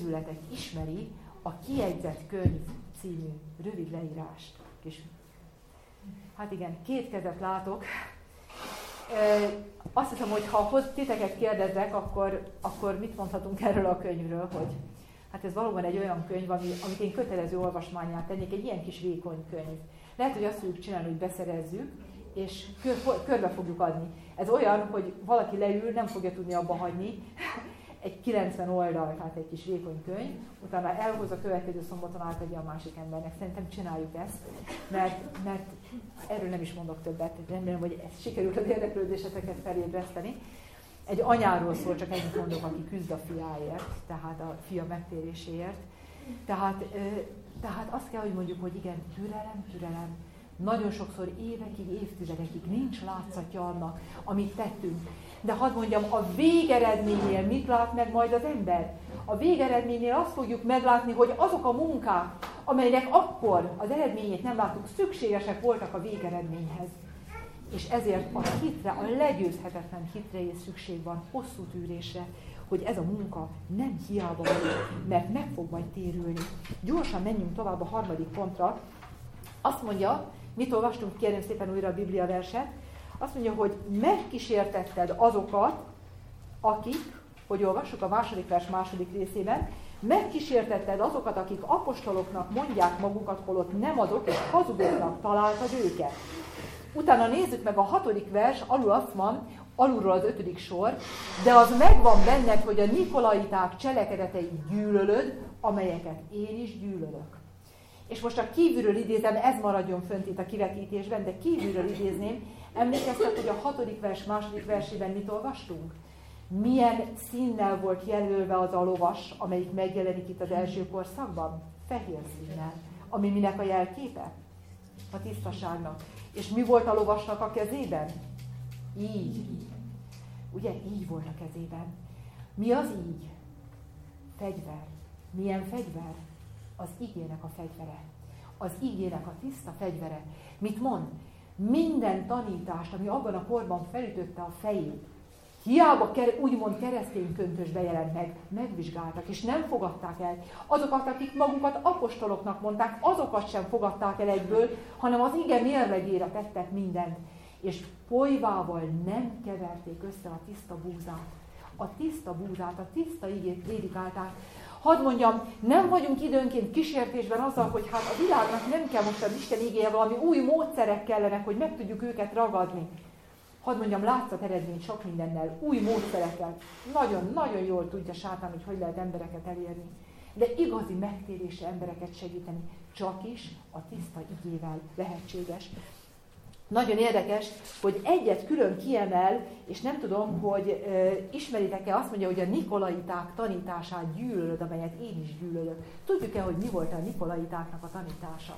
közületek ismeri a Kijegyzett könyv című rövid leírást. Hát igen, 2 kezet látok. Azt hiszem, hogy ha titeket kérdezek, akkor mit mondhatunk erről a könyvről, hogy hát ez valóban egy olyan könyv, amit én kötelező olvasmányát tennék, egy ilyen kis vékony könyv. Lehet, hogy azt fogjuk csinálni, hogy beszerezzük, és körbe fogjuk adni. Ez olyan, hogy valaki leül, nem fogja tudni abba hagyni, egy 90 oldal, tehát egy kis vékony könyv, utána elhoz a következő szombaton átadja a másik embernek. Szerintem csináljuk ezt, mert erről nem is mondok többet. Remélem, hogy ez sikerült az érdeklődéseteket felébreszteni. Egy anyáról szól, csak ennyit mondok, aki küzd a fiáért, tehát a fia megtéréséért. Tehát azt kell, hogy mondjuk, hogy igen, türelem. Nagyon sokszor évekig, évtizedekig nincs látszatja annak, amit tettünk. De hadd mondjam, a végeredménynél mit lát meg majd az ember? A végeredménynél azt fogjuk meglátni, hogy azok a munkák, amelynek akkor az eredményét nem láttuk, szükségesek voltak a végeredményhez. És ezért a hitre, a legyőzhetetlen hitre is szükség van, hosszú tűrésre, hogy ez a munka nem hiába van, mert meg fog majd térülni. Gyorsan menjünk tovább a 3. pontra. Azt mondja, mit olvastunk, kérem szépen újra a Biblia verset, azt mondja, hogy megkísértetted azokat, akik, hogy olvassuk a 2. vers 2. részében, megkísértetted azokat, akik apostoloknak mondják magukat, holott nem azok, és hazugoknak találtad őket. Utána nézzük meg a 6. vers, alul azt van, alulról az 5. sor, de az megvan benned, hogy a nikolaiták cselekedetei gyűlölöd, amelyeket én is gyűlölök. És most a kívülről idézem, ez maradjon fönt itt a kivetítésben, de kívülről idézném, emlékeztek, hogy a 6. vers 2. versében mit olvastunk? Milyen színnel volt jelölve az a lovas, amelyik megjelenik itt az első korszakban? Fehér színnel. Ami minek a jelképe? A tisztaságnak. És mi volt a lovasnak a kezében? Így. Ugye, így volt a kezében. Mi az így? Fegyver. Milyen fegyver? Az igének a fegyvere. Az igének a tiszta fegyvere. Mit mond? Minden tanítást, ami abban a korban felütötte a fejét, hiába úgymond keresztény köntösbe jelent meg, megvizsgáltak, és nem fogadták el. Azokat, akik magukat apostoloknak mondták, azokat sem fogadták el egyből, hanem az ige mérlegére tettek mindent. És polyvával nem keverték össze a tiszta búzát. A tiszta búzát, a tiszta igét prédikálták. Hadd mondjam, nem vagyunk időnként kísértésben azzal, hogy hát a világnak nem kell most az Isten igéje, valami új módszerek kellenek, hogy meg tudjuk őket ragadni. Hadd mondjam, látszat eredmény sok mindennel, új módszerekkel. Nagyon jól tudja sátán, hogy lehet embereket elérni. De igazi megtérésre embereket segíteni csak is a tiszta igével lehetséges. Nagyon érdekes, hogy egyet külön kiemel, és nem tudom, hogy ismeritek-e, azt mondja, hogy a nikolaiták tanítását gyűlölöd, amelyet én is gyűlölök. Tudjuk-e, hogy mi volt a nikolaitáknak a tanítása?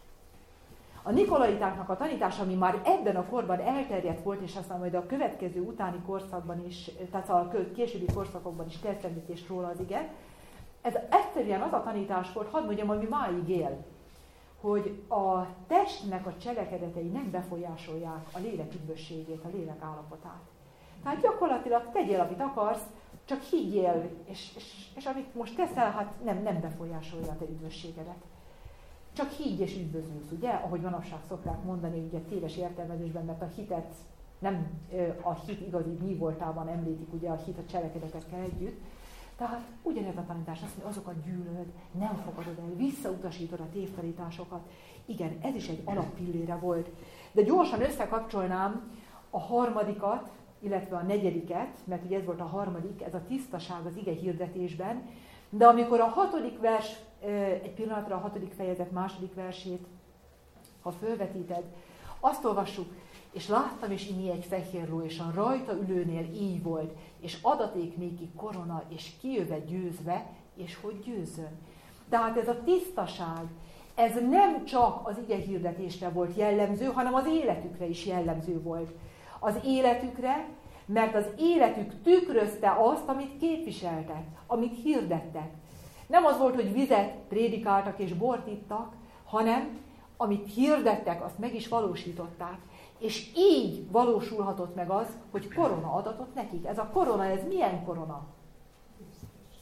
A nikolaitáknak a tanítása, ami már ebben a korban elterjedt volt, és aztán majd a következő utáni korszakban is, tehát a későbbi korszakokban is tesz említést róla az ige, ez egyszerűen az a tanítás volt, hadd mondjam, ami máig él, hogy a testnek a cselekedetei nem befolyásolják a lélek üdvösségét, a lélek állapotát. Tehát gyakorlatilag tegyél, amit akarsz, csak higgyél, és amit most teszel, hát nem befolyásolja a te üdvösségedet. Csak higgy és üdvözülsz, ugye? Ahogy manapság szokták mondani, ugye téves értelmezésben, mert a hitet nem a hit igazi mi voltában említik, ugye a hit a cselekedetekkel együtt. Tehát ugyanez a tanítás azt mondja, azokat gyűlölöd, nem fogadod el, visszautasítod a tévtanításokat. Igen, ez is egy alappillére volt. De gyorsan összekapcsolnám a 3., illetve a 4., mert ugye ez volt a 3., ez a tisztaság az ige hirdetésben. De amikor a 6. vers, egy pillanatra a 6. fejezet 2. versét, ha fölvetíted, azt olvassuk, és láttam, és inni egy fehér ló, és a rajta ülőnél így volt, és adaték néki korona, és kijöve győzve, és hogy győzön. Tehát ez a tisztaság, ez nem csak az ige hirdetésre volt jellemző, hanem az életükre is jellemző volt. Az életükre, mert az életük tükrözte azt, amit képviseltek, amit hirdettek. Nem az volt, hogy vizet prédikáltak és bort ittak, hanem amit hirdettek, azt meg is valósították. És így valósulhatott meg az, hogy korona adatot nekik. Ez a korona, ez milyen korona?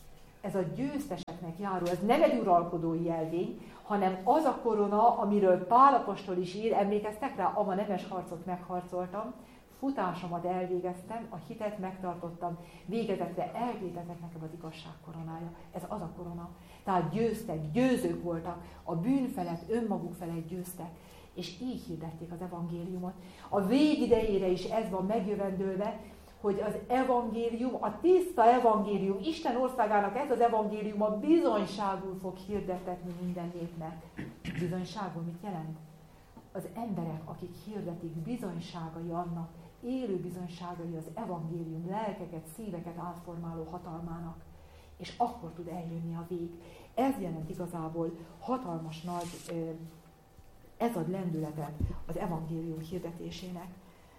ez a győzteseknek járó, ez nem egy uralkodói jelvény, hanem az a korona, amiről Pál apostol is ír, emlékeztek rá, ama nemes harcot megharcoltam, futásomat elvégeztem, a hitet megtartottam, végezetre elvétetek nekem az igazság koronája. Ez az a korona. Tehát győztek, győzők voltak, a bűn felett, önmaguk felett győztek, és így hirdették az evangéliumot. A vég idejére is ez van megjövendőlve, hogy az evangélium, a tiszta evangélium, Isten országának ez az evangéliuma bizonyságul fog hirdetni minden népnek. Bizonyságul mit jelent? Az emberek, akik hirdetik, bizonyságai annak, élő bizonyságai az evangélium, lelkeket, szíveket átformáló hatalmának. És akkor tud eljönni a vég. Ez jelent igazából hatalmas nagy, ez ad lendületet az evangélium hirdetésének.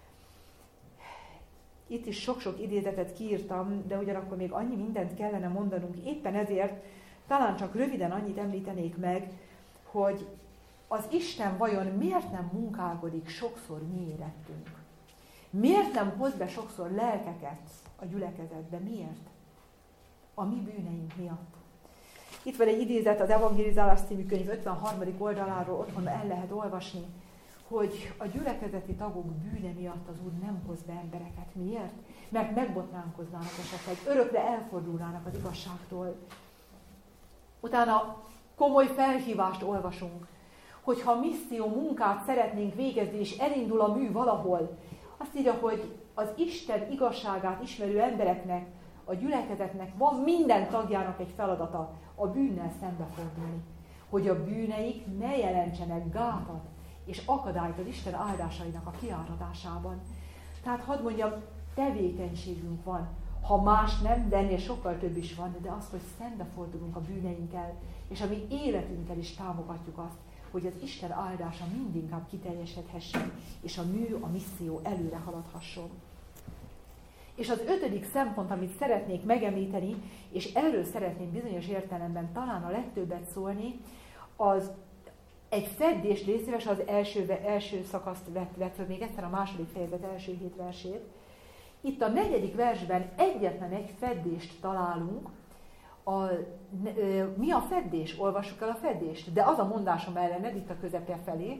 Itt is sok-sok idézetet kiírtam, de ugyanakkor még annyi mindent kellene mondanunk. Éppen ezért talán csak röviden annyit említenék meg, hogy az Isten vajon miért nem munkálkodik sokszor mi érettünk? Miért nem hoz be sokszor lelkeket a gyülekezetbe? Miért? A mi bűneink miatt. Itt van egy idézet az Evangelizálás című könyv 53. oldaláról, otthon el lehet olvasni, hogy a gyülekezeti tagok bűne miatt az Úr nem hoz be embereket. Miért? Mert megbotnánkoznának esetleg, örökre elfordulnának az igazságtól. Utána komoly felhívást olvasunk, hogyha misszió munkát szeretnénk végezni, és elindul a mű valahol, azt írja, hogy az Isten igazságát ismerő embereknek, a gyülekezetnek van minden tagjának egy feladata, a bűnnel szembefordulni. Hogy a bűneik ne jelentsenek gátat és akadályt az Isten áldásainak a kiáradásában. Tehát hadd mondjam, tevékenységünk van. Ha más nem, de ennél sokkal több is van, de az, hogy szembefordulunk a bűneinkkel, és a mi életünkkel is támogatjuk azt, hogy az Isten áldása mindinkább kiteljesedhessen, és a mű, a misszió előre haladhasson. És az 5. szempont, amit szeretnék megemlíteni, és erről szeretném bizonyos értelemben talán a legtöbbet szólni, az egy feddés, légy szíves, az első szakaszt vett még egyszer a második fejezet első 7 versét. Itt a 4. versben egyetlen egy feddést találunk. Mi a feddés? Olvassuk el a feddést. De az a mondásom ellened, itt a közepe felé.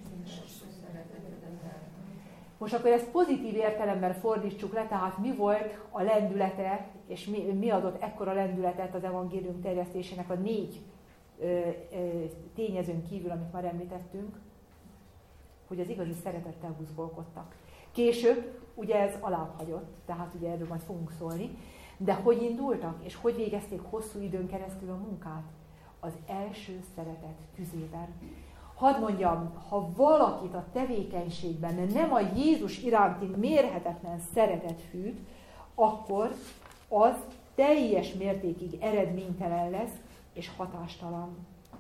Most akkor ezt pozitív értelemben fordítsuk le, tehát mi volt a lendülete, és mi adott ekkora lendületet az evangélium terjesztésének a 4 tényezőn kívül, amit már említettünk, hogy az igazi szeretettel buzgolkodtak. Később ugye ez alábbhagyott, tehát ugye erről majd fogunk szólni, de hogy indultak, és hogy végezték hosszú időn keresztül a munkát? Az első szeretet tüzében. Hadd mondjam, ha valakit a tevékenységben nem a Jézus iránti mérhetetlen szeretet hűt, akkor az teljes mértékig eredménytelen lesz, és hatástalan.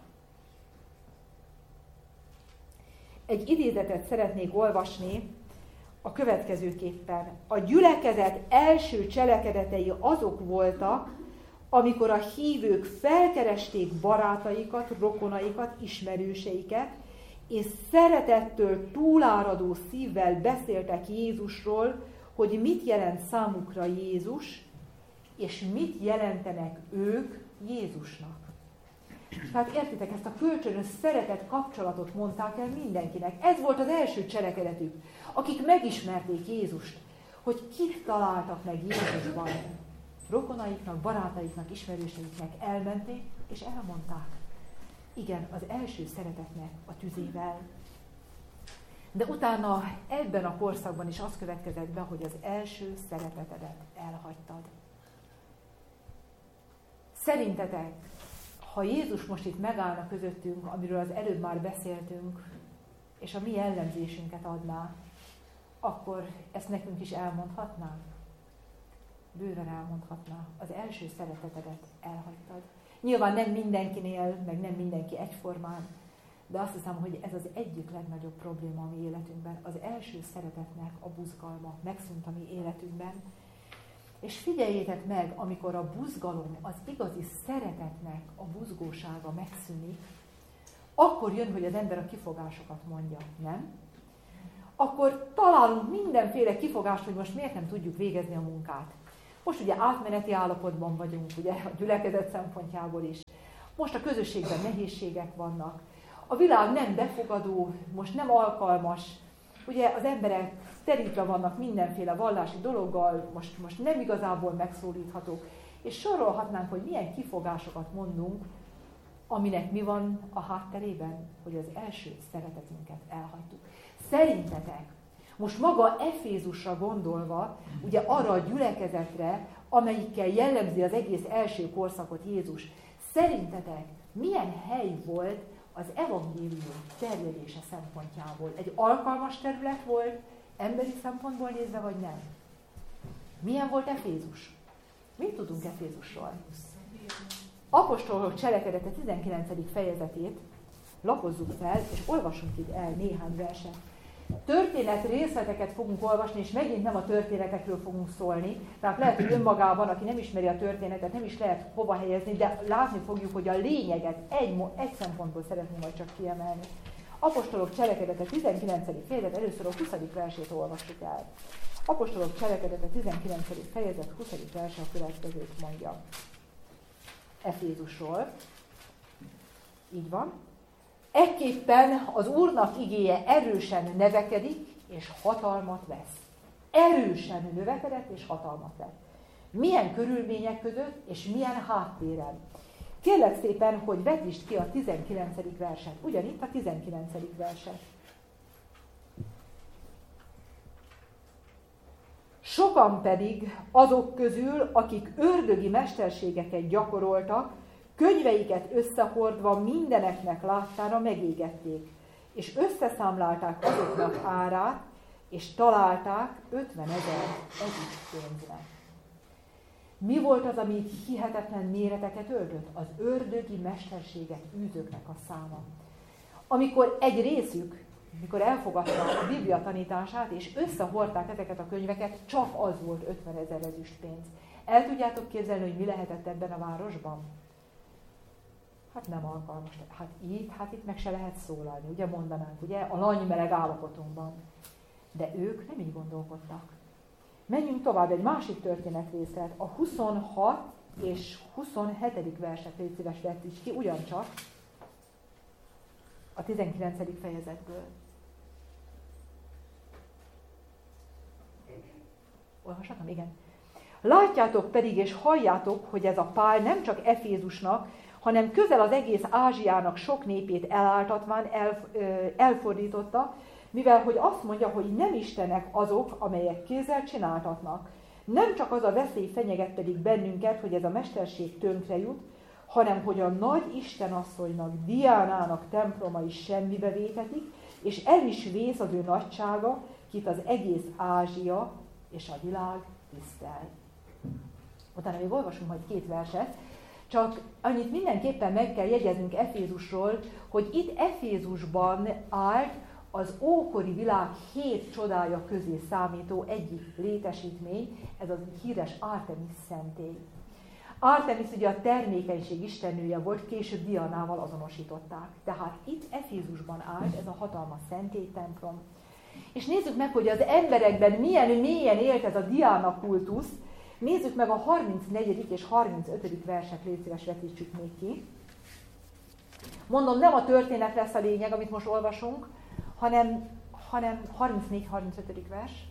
Egy idézetet szeretnék olvasni a következőképpen. A gyülekezet első cselekedetei azok voltak, amikor a hívők felkeresték barátaikat, rokonaikat, ismerőseiket, és szeretettől túláradó szívvel beszéltek Jézusról, hogy mit jelent számukra Jézus, és mit jelentenek ők Jézusnak. Tehát értitek, ezt a kölcsönös szeretet kapcsolatot mondták el mindenkinek. Ez volt az első cselekedetük, akik megismerték Jézust, hogy kit találtak meg Jézusban. Rokonaiknak, barátaiknak, ismerőseiknek elmenték, és elmondták. Igen, az első szeretetnek a tüzével. De utána ebben a korszakban is az következett be, hogy az első szeretetedet elhagytad. Szerintetek, ha Jézus most itt megállna közöttünk, amiről az előbb már beszéltünk, és a mi jellemzésünket adná, akkor ezt nekünk is elmondhatná? Bőven elmondhatná. Az első szeretetedet elhagytad. Nyilván nem mindenkinél, meg nem mindenki egyformán, de azt hiszem, hogy ez az egyik legnagyobb probléma a mi életünkben. Az első szeretetnek a buzgalma megszűnt a mi életünkben. És figyeljétek meg, amikor a buzgalom, az igazi szeretetnek a buzgósága megszűnik, akkor jön, hogy az ember a kifogásokat mondja, nem? Akkor találunk mindenféle kifogást, hogy most miért nem tudjuk végezni a munkát. Most ugye átmeneti állapotban vagyunk, ugye a gyülekezet szempontjából is. Most a közösségben nehézségek vannak. A világ nem befogadó, most nem alkalmas. Ugye az emberek terítve vannak mindenféle vallási dologgal, most nem igazából megszólíthatók. És sorolhatnánk, hogy milyen kifogásokat mondunk, aminek mi van a hátterében, hogy az első szeretetünket elhagytuk. Szerintetek, most maga Efézusra gondolva, ugye arra a gyülekezetre, amelyikkel jellemzi az egész első korszakot Jézus, szerintetek milyen hely volt az evangélium terjedése szempontjából? Egy alkalmas terület volt, emberi szempontból nézve, vagy nem? Milyen volt Efézus? Mit tudunk Efézusról? Apostolok cselekedete 19. fejezetét lapozzuk fel, és olvassunk itt el néhány verset. Történet részleteket fogunk olvasni, és megint nem a történetekről fogunk szólni. Tehát lehet, hogy önmagában, aki nem ismeri a történetet, nem is lehet hova helyezni, de látni fogjuk, hogy a lényeget egy szempontból szeretném majd csak kiemelni. Apostolok cselekedete 19. fejezet, először a 20. versét olvassuk el. Apostolok cselekedete 19. fejezet 20. verse a következőt mondja. Efézusról. Így van. Ekképpen az Úrnak igéje erősen növekedik, és hatalmat vesz. Erősen növekedett, és hatalmat vett. Milyen körülmények között, és milyen háttéren. Kérlek szépen, hogy vetítsd ki a 19. verset. Ugyanitt a 19. verset. Sokan pedig azok közül, akik ördögi mesterségeket gyakoroltak, könyveiket összehordva mindeneknek láttára megégették, és összeszámlálták azoknak árát, és találták 50 000 ezüst pénznek. Mi volt az, ami hihetetlen méreteket öltött? Az ördögi mesterségek űzőknek a száma. Amikor egy részük, mikor elfogadta a Biblia tanítását, és összehordták ezeket a könyveket, csak az volt 50 000 ezüst pénz. El tudjátok képzelni, hogy mi lehetett ebben a városban? Hát nem alkalmas. Hát itt meg se lehet szólalni, ugye mondanánk, ugye, a lanymeleg állapotunkban. De ők nem így gondolkodtak. Menjünk tovább, egy másik történetrészlet. A 26 és 27. verset légy szíves vetíts ki, ugyancsak a 19. fejezetből. Olvashatom? Igen. Látjátok pedig és halljátok, hogy ez a Pál nem csak Efézusnak, hanem közel az egész Ázsiának sok népét eláltatván elfordította, mivel hogy azt mondja, hogy nem istenek azok, amelyek kézzel csináltatnak. Nem csak az a veszély fenyeget pedig bennünket, hogy ez a mesterség tönkre jut, hanem hogy a nagy istenasszonynak, Diánának temploma is semmibe vétetik, és el is vész az ő nagysága, kit az egész Ázsia és a világ tisztel. Utána még olvasunk majd 2 verset, csak annyit mindenképpen meg kell jegyeznünk Efézusról, hogy itt Efézusban állt az ókori világ 7 csodája közé számító egyik létesítmény, ez az híres Artemis szentély. Artemis ugye a termékenység istennője volt, később Dianával azonosították. Tehát itt Efézusban állt ez a hatalmas szentélytemplom. És nézzük meg, hogy az emberekben milyen mélyen élt ez a Diana kultusz. Nézzük meg a 34. és 35. verset, légy szíves, vetítsük még ki. Mondom, nem a történet lesz a lényeg, amit most olvasunk, hanem 34-35. vers.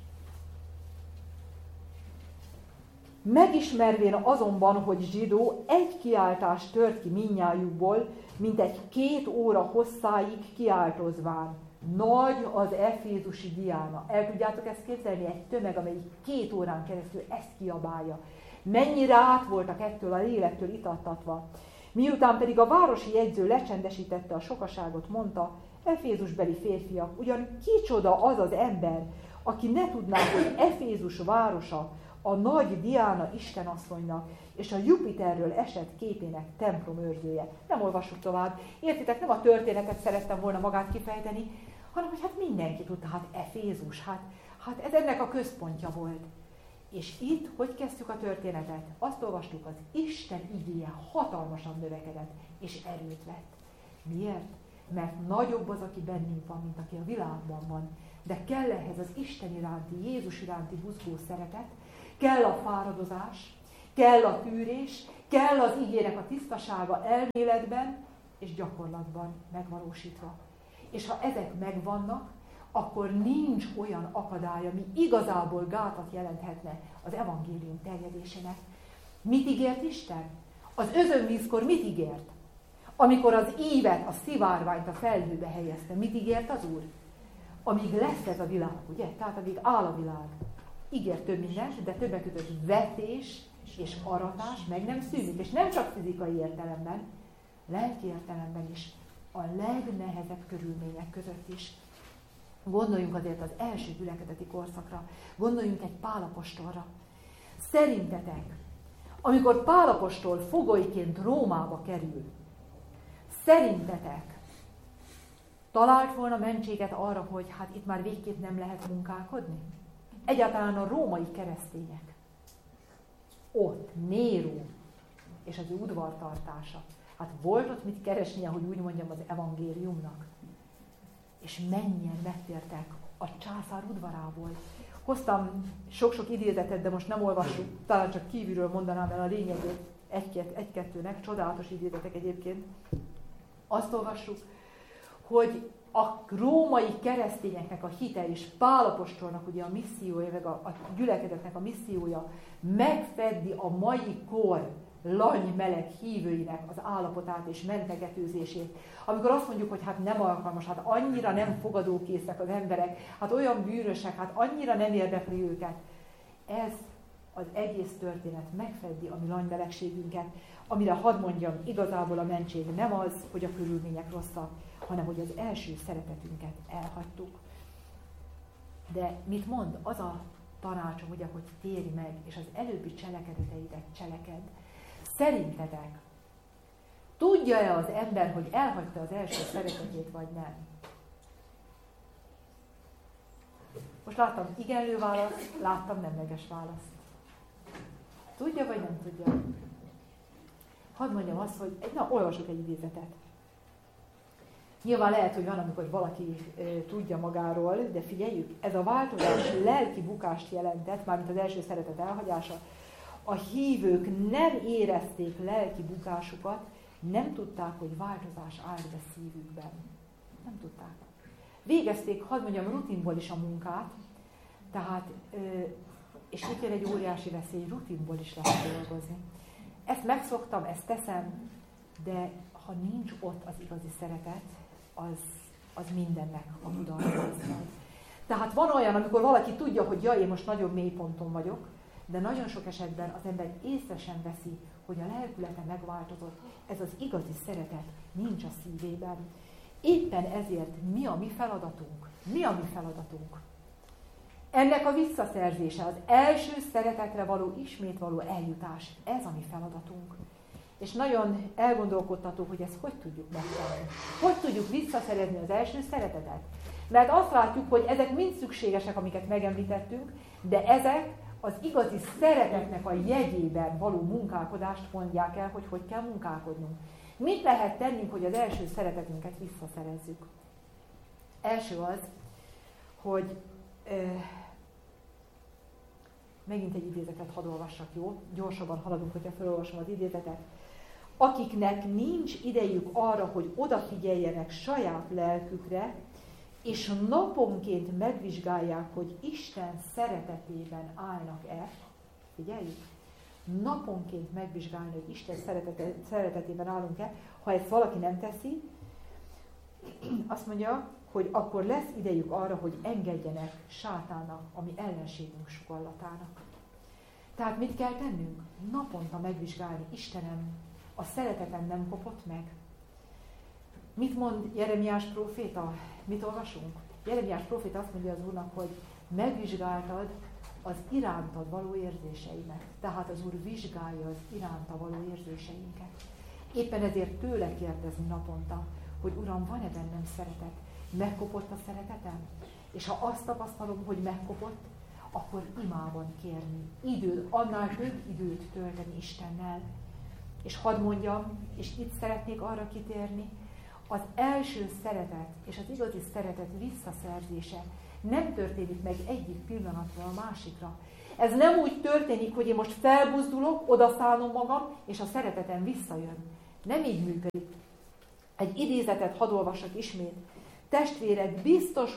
Megismervén azonban, hogy zsidó, egy kiáltás tört ki mindnyájukból, mint egy 2 óra hosszáig kiáltozván. Nagy az efézusi Diána. El tudjátok ezt képzelni? Egy tömeg, amelyik 2 órán keresztül ezt kiabálja. Mennyire át voltak ettől a lélektől itattatva. Miután pedig a városi jegyző lecsendesítette a sokaságot, mondta, Efézusbeli férfiak, ugyan kicsoda az az ember, aki ne tudná, hogy Efézus városa a nagy Diána istenasszonynak és a Jupiterről esett képének templomőrzője. Nem olvassuk tovább. Értitek, nem a történetet szerettem volna magát kifejteni, hanem hogy hát mindenki tudta, hát Efézus, hát ez ennek a központja volt. És itt, hogy kezdtük a történetet? Azt olvastuk, az Isten igéje hatalmasan növekedett, és erőt vett. Miért? Mert nagyobb az, aki bennünk van, mint aki a világban van. De kell ehhez az Isten iránti, Jézus iránti buzgó szeretet, kell a fáradozás, kell a tűrés, kell az igének a tisztasága elméletben és gyakorlatban megvalósítva. És ha ezek megvannak, akkor nincs olyan akadály, ami igazából gátat jelenthetne az evangélium terjedésének. Mit ígért Isten? Az özönvízkor mit ígért? Amikor az ívet, a szivárványt a felhőbe helyezte, mit ígért az Úr? Amíg lesz ez a világ, ugye? Tehát amíg áll a világ. Ígért több mindent, de többek között vetés és aratás meg nem szűnik. És nem csak fizikai értelemben, lelki értelemben is, a legnehezebb körülmények között is. Gondoljunk azért az első gyülekezeti korszakra, gondoljunk egy Pál apostolra. Szerintetek, amikor Pál apostol fogolyként Rómába kerül, szerintetek talált volna mentséget arra, hogy hát itt már végképp nem lehet munkálkodni? Egyáltalán a római keresztények. Ott Néró és az ő udvartartása. Hát volt ott mit keresnie, hogy úgy mondjam, az evangéliumnak. És mennyien megtértek a császár udvarából. Hoztam sok-sok idézetet, de most nem olvassuk, talán csak kívülről mondanám el a lényegét egy-kettőnek, csodálatos idézetek egyébként. Azt olvassuk, hogy a római keresztényeknek a hite és Pál apostolnak ugye a missziója, meg a gyülekezetnek a missziója megfeddi a mai kor lany-meleg hívőinek az állapotát és mentegetőzését. Amikor azt mondjuk, hogy hát nem alkalmas, hát annyira nem fogadókészek az emberek, hát olyan bűnösek, hát annyira nem érdekli őket. Ez az egész történet megfeddi a mi lanymelegségünket, amire hadd mondjam, igazából a mentség nem az, hogy a körülmények rosszak, hanem hogy az első szeretetünket elhagytuk. De mit mond? Az a tanácsom, ugye, hogy térj meg, és az előbbi cselekedeteidet cselekedd. Szerintetek tudja-e az ember, hogy elhagyta az első szeretetét, vagy nem? Most láttam igenlő választ, láttam nemleges választ. Tudja, vagy nem tudja? Hadd mondjam azt, hogy olvasok egy idézetet. Nyilván lehet, hogy van, amikor valaki tudja magáról, de figyeljük, ez a változás lelki bukást jelentett, mármint az első szeretet elhagyása. A hívők nem érezték lelki bukásukat, nem tudták, hogy változás állt be szívükben. Nem tudták. Végezték, hadd mondjam, rutinból is a munkát, tehát, és itt jön egy óriási veszély, rutinból is lehet dolgozni. Ezt megszoktam, ezt teszem, de ha nincs ott az igazi szeretet, az mindennek a kudarca. Tehát van olyan, amikor valaki tudja, hogy én most nagyon mély ponton vagyok, de nagyon sok esetben az ember észre sem veszi, hogy a lelkülete megváltozott, ez az igazi szeretet nincs a szívében. Éppen ezért mi a mi feladatunk? Mi a mi feladatunk? Ennek a visszaszerzése, az első szeretetre való ismét való eljutás, ez a mi feladatunk. És nagyon elgondolkodtató, hogy ezt hogy tudjuk megtenni. Hogy tudjuk visszaszerezni az első szeretetet? Mert azt látjuk, hogy ezek mind szükségesek, amiket megemlítettünk, de ezek az igazi szeretetnek a jegyében való munkálkodást mondják el, hogy hogy kell munkálkodnunk. Mit lehet tennünk, hogy az első szeretetünket visszaszerezzük? Első az, hogy megint egy idézetet hadd olvassak, jó? Gyorsabban haladunk, hogyha felolvasom az idézetet. Akiknek nincs idejük arra, hogy odafigyeljenek saját lelkükre, és naponként megvizsgálják, hogy Isten szeretetében állnak-e. Figyeljük! Naponként megvizsgálni, hogy Isten szeretetében állunk-e. Ha ezt valaki nem teszi, azt mondja, hogy akkor lesz idejük arra, hogy engedjenek sátának, ami ellenségünk sugallatának. Tehát mit kell tennünk? Naponta megvizsgálni, Istenem, a szeretetem nem kopott meg. Mit mond Jeremiás próféta? Mit olvasunk? Jeremiás próféta azt mondja az Úrnak, hogy megvizsgáltad az irántad való érzéseimet. Tehát az Úr vizsgálja az iránta való érzéseinket. Éppen ezért tőle kérdezni naponta, hogy Uram, van-e bennem szeretet? Megkopott a szeretetem? És ha azt tapasztalom, hogy megkopott, akkor imában kérni. Annál több időt tölteni Istennel. És hadd mondjam, és itt szeretnék arra kitérni, az első szeretet és az igazi szeretet visszaszerzése nem történik meg egyik pillanatról a másikra. Ez nem úgy történik, hogy én most felbuzdulok, odaszállom magam, és a szeretetem visszajön. Nem így működik. Egy idézetet hadd olvassak ismét. Testvérek, biztos,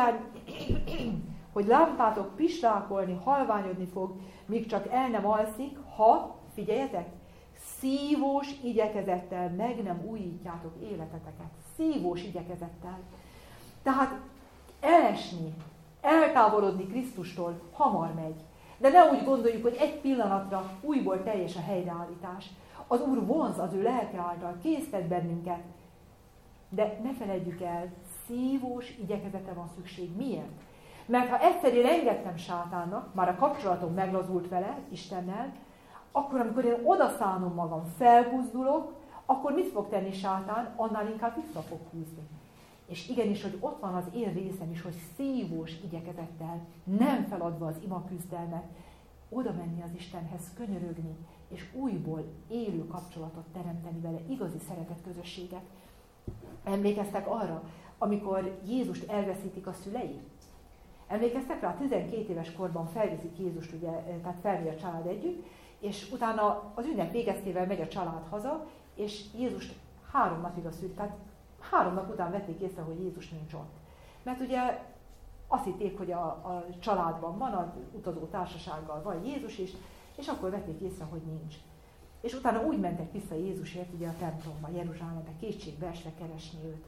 hogy lámpátok pislákolni, halványodni fog, míg csak el nem alszik, ha, figyeljetek, szívós igyekezettel meg nem újítjátok életeteket. Szívós igyekezettel. Tehát elesni, eltávolodni Krisztustól hamar megy. De ne úgy gondoljuk, hogy egy pillanatra újból teljes a helyreállítás. Az Úr vonz az ő lelke által, késztet bennünket. De ne feledjük el, szívós igyekezete van szükség. Miért? Mert ha egyszer én engedtem sátánnak, már a kapcsolatom meglazult vele, Istennel, akkor amikor én odaszállom magam, felbuzdulok, akkor mit fog tenni sátán? Annál inkább vissza fog húzni. És igenis, hogy ott van az én részem is, hogy szívós igyekezettel, nem feladva az imaküzdelmet, oda menni az Istenhez, könyörögni, és újból élő kapcsolatot teremteni vele, igazi szeretet közösséget. Emlékeztek arra, amikor Jézust elveszítik a szülei? Emlékeztek rá, 12 éves korban felviszik Jézust, ugye, tehát felmegy a család együtt, és utána az ünnep végeztével megy a család haza, és Jézust 3 napig a szült, tehát 3 nap után vették észre, hogy Jézus nincs ott. Mert ugye azt hitték, hogy a családban van, az utazó társasággal van Jézus is, és akkor vették észre, hogy nincs. És utána úgy mentek vissza Jézusért ugye a templomba, Jeruzsálembe, kétségbe esve keresni őt.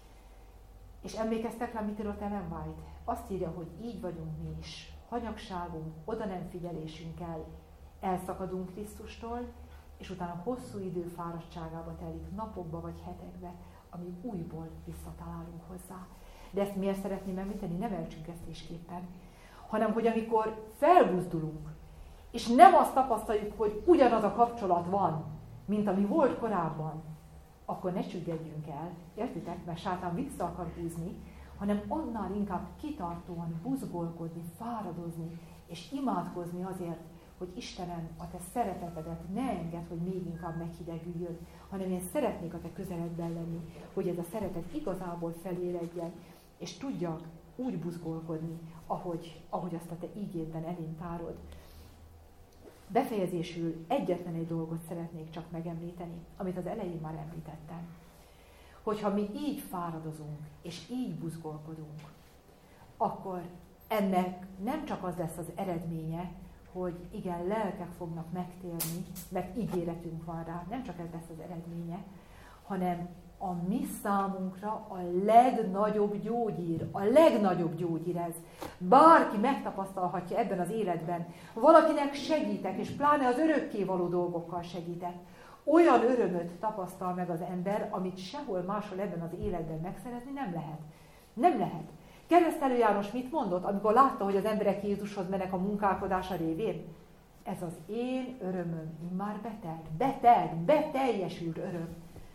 És emlékeztek rá, mit írott Ellen White? Azt írja, hogy így vagyunk mi is. Hanyagságunk, oda nem figyelésünkkel elszakadunk Krisztustól, és utána hosszú idő fáradtságába telik, napokba vagy hetekbe, amíg újból visszatalálunk hozzá. De ezt miért szeretném említeni? Nem elcsüggesztésképpen, hanem hogy amikor felbuzdulunk, és nem azt tapasztaljuk, hogy ugyanaz a kapcsolat van, mint ami volt korábban, akkor ne csüggedjünk el, értitek? Mert sátán vissza akar húzni, hanem annál inkább kitartóan buzgolkodni, fáradozni, és imádkozni azért, hogy Istenem, a te szeretetedet ne engedd, hogy még inkább meghidegüljön, hanem én szeretnék a te közeledben lenni, hogy ez a szeretet igazából feléledjen, és tudjak úgy buzgolkodni, ahogy azt a te ígédben elém tárod. Befejezésül egyetlen egy dolgot szeretnék csak megemlíteni, amit az elején már említettem. Hogyha mi így fáradozunk, és így buzgolkodunk, akkor ennek nem csak az lesz az eredménye, hogy igen, lelkek fognak megtérni, mert ígéretünk van rá, nem csak ez lesz az eredménye, hanem a mi számunkra a legnagyobb gyógyír ez. Bárki megtapasztalhatja ebben az életben. Valakinek segítek, és pláne az örökkévaló dolgokkal segítek. Olyan örömöt tapasztal meg az ember, amit sehol máshol ebben az életben megszerezni nem lehet. Nem lehet. Keresztelő János mit mondott, amikor látta, hogy az emberek Jézushoz mennek a munkálkodása révén? Ez az én örömöm immár beteljesült öröm.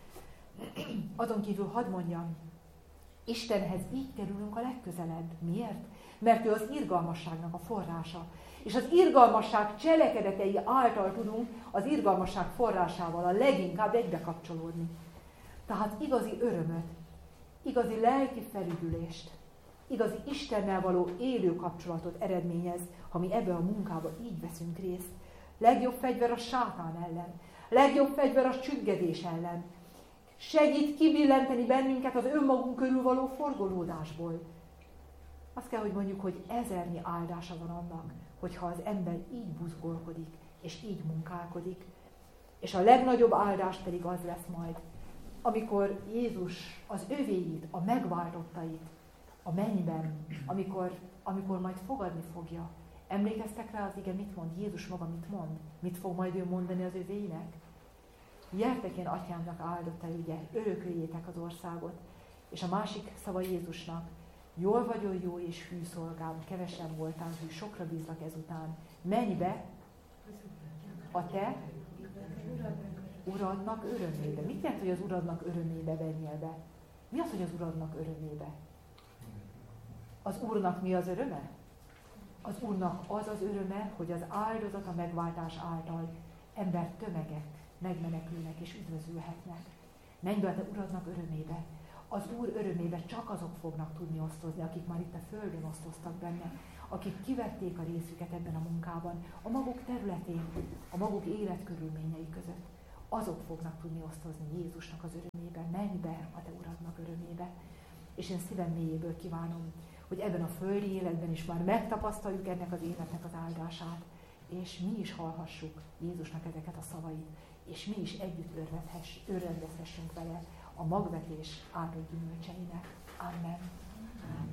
Azon kívül hadd mondjam, Istenhez így kerülünk a legközelebb. Miért? Mert ő az irgalmasságnak a forrása. És az irgalmasság cselekedetei által tudunk az irgalmasság forrásával a leginkább egybekapcsolódni. Tehát igazi örömöt, igazi lelki felüdülést, igazi Istennel való élő kapcsolatot eredményez, ha mi ebbe a munkába így veszünk részt. Legjobb fegyver a sátán ellen, legjobb fegyver a csüggedés ellen. Segít kibillenteni bennünket az önmagunk körül való forgolódásból. Azt kell, hogy mondjuk, hogy ezernyi áldása van annak, hogyha az ember így buzgolkodik, és így munkálkodik. És a legnagyobb áldás pedig az lesz majd, amikor Jézus az övéit, a megváltottait a mennyben, amikor majd fogadni fogja. Emlékeztek rá az ige, mit mond? Jézus maga mit mond? Mit fog majd ő mondani az övéinek? Gyertek én atyámnak áldottai, ugye, örököljétek az országot. És a másik szava Jézusnak, jól vagyol jó és hű szolgám, kevesen voltál hű, sokra bízlak ezután. Menj be a te Uradnak örömébe. Mit jelent, hogy az Uradnak örömébe menjél be? Mi az, hogy az Uradnak örömébe? Az Úrnak mi az öröme? Az Úrnak az az öröme, hogy az áldozat a megváltás által ember tömegek megmenekülnek és üdvözülhetnek. Menj be a te Uradnak örömébe. Az Úr örömébe csak azok fognak tudni osztozni, akik már itt a földön osztoztak benne, akik kivették a részüket ebben a munkában, a maguk területén, a maguk életkörülményei között. Azok fognak tudni osztozni Jézusnak az örömébe, menj be a te Uradnak örömébe. És én szívem mélyéből kívánom, hogy ebben a földi életben is már megtapasztaljuk ennek az életnek az áldását, és mi is hallhassuk Jézusnak ezeket a szavait, és mi is együtt örvendezhessünk vele a magvetés áldott gyümölcseinek. Amen.